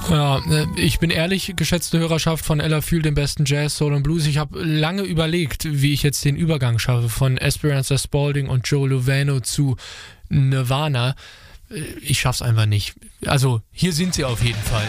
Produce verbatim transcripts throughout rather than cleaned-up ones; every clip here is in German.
Ja, ich bin ehrlich, geschätzte Hörerschaft von Ella fühlt den besten Jazz, Soul und Blues. Ich habe lange überlegt, wie ich jetzt den Übergang schaffe von Esperanza Spalding und Joe Lovano zu Nirvana. Ich schaff's einfach nicht. Also, hier sind sie auf jeden Fall.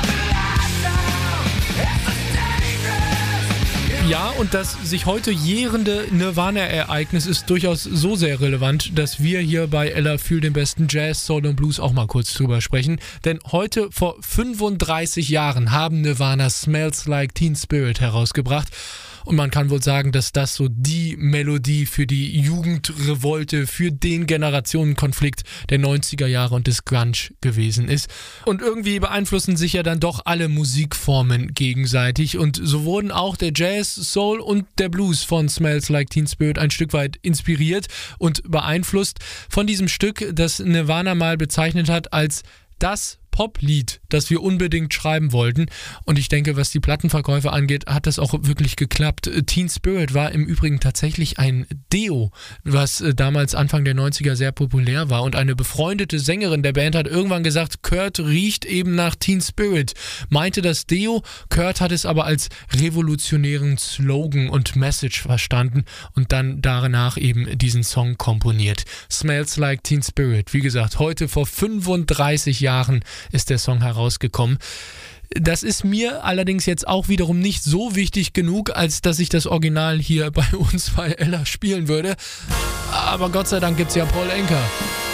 Ja, und das sich heute jährende Nirvana-Ereignis ist durchaus so sehr relevant, dass wir hier bei Ella fühlt den besten Jazz, Soul und Blues auch mal kurz drüber sprechen. Denn heute vor fünfunddreißig Jahren haben Nirvana Smells Like Teen Spirit herausgebracht. Und man kann wohl sagen, dass das so die Melodie für die Jugendrevolte, für den Generationenkonflikt der neunziger Jahre und des Grunge gewesen ist. Und irgendwie beeinflussen sich ja dann doch alle Musikformen gegenseitig. Und so wurden auch der Jazz, Soul und der Blues von Smells Like Teen Spirit ein Stück weit inspiriert und beeinflusst von diesem Stück, das Nirvana mal bezeichnet hat als das Poplied, das wir unbedingt schreiben wollten. Und ich denke, was die Plattenverkäufe angeht, hat das auch wirklich geklappt. Teen Spirit war im Übrigen tatsächlich ein Deo, was damals Anfang der neunziger sehr populär war. Und eine befreundete Sängerin der Band hat irgendwann gesagt, Kurt riecht eben nach Teen Spirit. Meinte das Deo, Kurt hat es aber als revolutionären Slogan und Message verstanden und dann danach eben diesen Song komponiert. Smells Like Teen Spirit. Wie gesagt, heute vor fünfunddreißig Jahren ist der Song herausgekommen. Das ist mir allerdings jetzt auch wiederum nicht so wichtig genug, als dass ich das Original hier bei uns bei Ella spielen würde. Aber Gott sei Dank gibt's ja Paul Anka.